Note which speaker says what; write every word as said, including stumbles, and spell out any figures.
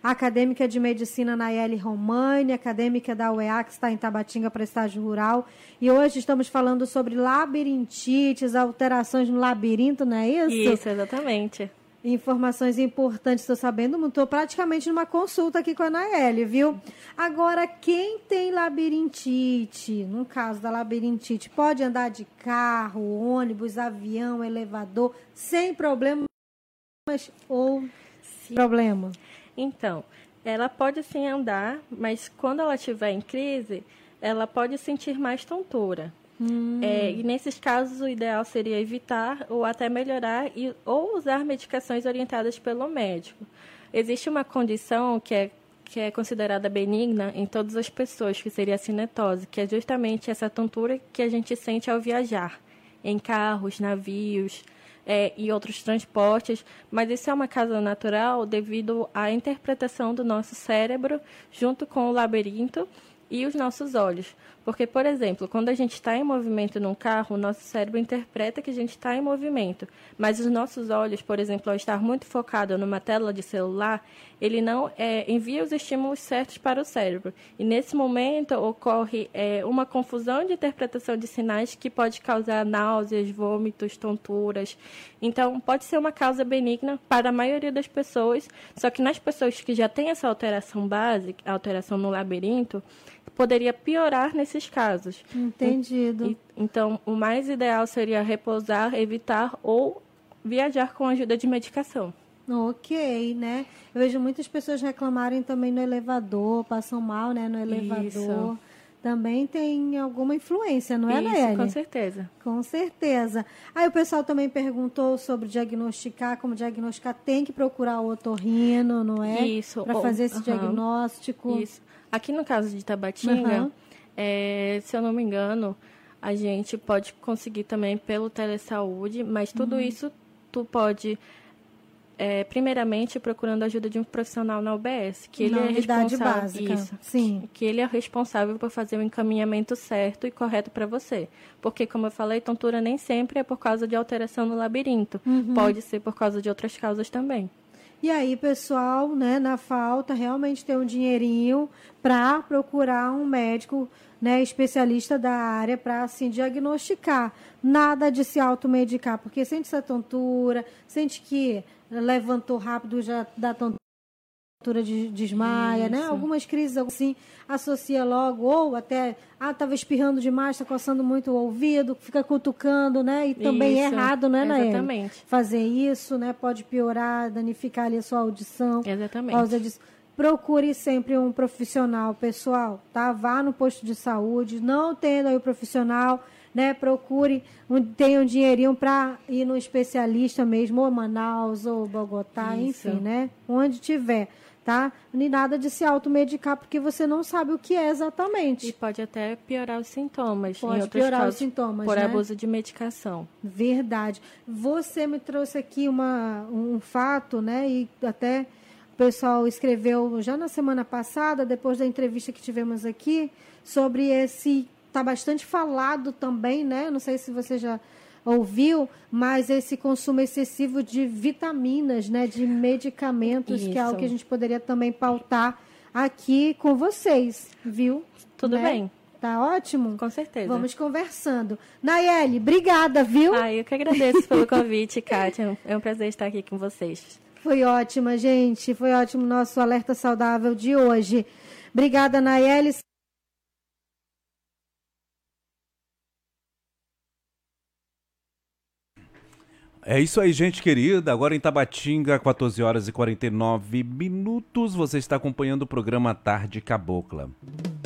Speaker 1: acadêmica de medicina Nayeli Romani, acadêmica da U E A, que está em Tabatinga para estágio rural. E hoje estamos falando sobre labirintites, alterações no labirinto, não é isso?
Speaker 2: Isso, exatamente.
Speaker 1: Informações importantes, estou sabendo, estou praticamente numa consulta aqui com a Nayeli, viu? Agora, quem tem labirintite, no caso da labirintite, pode andar de carro, ônibus, avião, elevador, sem problemas ou sim. problema?
Speaker 2: Então, ela pode sim andar, mas quando ela estiver em crise, ela pode sentir mais tontura. Hum. É, e nesses casos o ideal seria evitar ou até melhorar e, ou usar medicações orientadas pelo médico. Existe uma condição que é, que é considerada benigna em todas as pessoas, que seria a cinetose, que é justamente essa tontura que a gente sente ao viajar em carros, navios é, e outros transportes, mas isso é uma causa natural devido à interpretação do nosso cérebro junto com o labirinto e os nossos olhos. Porque, por exemplo, quando a gente está em movimento num carro, o nosso cérebro interpreta que a gente está em movimento. Mas os nossos olhos, por exemplo, ao estar muito focado numa tela de celular, ele não é, envia os estímulos certos para o cérebro. E, nesse momento, ocorre é, uma confusão de interpretação de sinais que pode causar náuseas, vômitos, tonturas. Então, pode ser uma causa benigna para a maioria das pessoas, só que nas pessoas que já têm essa alteração básica, alteração no labirinto, poderia piorar nesses casos.
Speaker 1: Entendido.
Speaker 2: E, então, o mais ideal seria repousar, evitar ou viajar com a ajuda de medicação.
Speaker 1: Ok, né? Eu vejo muitas pessoas reclamarem também no elevador, passam mal, né, no elevador.
Speaker 2: Isso.
Speaker 1: Também tem alguma influência, não é,
Speaker 2: Isso,
Speaker 1: Nayeli?
Speaker 2: com certeza.
Speaker 1: Com certeza. Aí o pessoal também perguntou sobre diagnosticar, como diagnosticar, tem que procurar o otorrino, não é?
Speaker 2: Isso.
Speaker 1: Para fazer esse
Speaker 2: uhum.
Speaker 1: diagnóstico.
Speaker 2: Isso. Aqui no caso de Tabatinga,
Speaker 1: uhum.
Speaker 2: é, se eu não me engano, a gente pode conseguir também pelo telesaúde, mas tudo uhum. isso tu pode, é, primeiramente, procurando a ajuda de um profissional na U B S, que ele
Speaker 1: na
Speaker 2: é responsável,
Speaker 1: básica.
Speaker 2: Isso,
Speaker 1: Sim.
Speaker 2: Que, que ele é responsável por fazer o encaminhamento certo e correto para você. Porque, como eu falei, tontura nem sempre é por causa de alteração no labirinto. Uhum. Pode ser por causa de outras causas também.
Speaker 1: E aí, pessoal, né, na falta, realmente ter um dinheirinho para procurar um médico, né, especialista da área para, assim, diagnosticar. Nada de se automedicar, porque sente essa tontura, sente que levantou rápido, já dá tontura, de desmaia,
Speaker 2: Isso.
Speaker 1: né? Algumas crises, assim, associa logo, ou até, ah, estava espirrando demais, está coçando muito o ouvido, fica cutucando, né? E também
Speaker 2: isso.
Speaker 1: é errado, né, Nayeli?
Speaker 2: Exatamente.
Speaker 1: Fazer isso, né? Pode piorar, danificar ali a sua audição.
Speaker 2: Exatamente.
Speaker 1: Por causa disso. Procure sempre um profissional, pessoal, tá? Vá no posto de saúde, não tendo aí o profissional, né? Procure, um, tenha um dinheirinho para ir no especialista mesmo, ou Manaus, ou Bogotá, isso. Enfim, né? Onde tiver. Tá? Nem nada de se automedicar, porque você não sabe o que é exatamente.
Speaker 2: E pode até piorar os sintomas.
Speaker 1: Pode
Speaker 2: em outros
Speaker 1: piorar
Speaker 2: casos,
Speaker 1: os sintomas,
Speaker 2: por
Speaker 1: né?
Speaker 2: abuso de medicação.
Speaker 1: Verdade. Você me trouxe aqui uma, um fato, né? E até o pessoal escreveu já na semana passada, depois da entrevista que tivemos aqui, sobre esse... Está bastante falado também, né? Não sei se você já ouviu, mas esse consumo excessivo de vitaminas, né, de medicamentos,
Speaker 2: Isso.
Speaker 1: que é algo que a gente poderia também pautar aqui com vocês, viu?
Speaker 2: Tudo
Speaker 1: né?
Speaker 2: bem.
Speaker 1: Tá ótimo?
Speaker 2: Com certeza.
Speaker 1: Vamos conversando. Nayeli, obrigada, viu?
Speaker 2: Ah, eu que agradeço pelo convite, Kátia. É um prazer estar aqui com vocês.
Speaker 1: Foi ótima, gente. Foi ótimo o nosso Alerta Saudável de hoje. Obrigada, Nayeli.
Speaker 3: É isso aí, gente querida. Agora em Tabatinga, quatorze horas e quarenta e nove minutos. Você está acompanhando o programa Tarde Cabocla.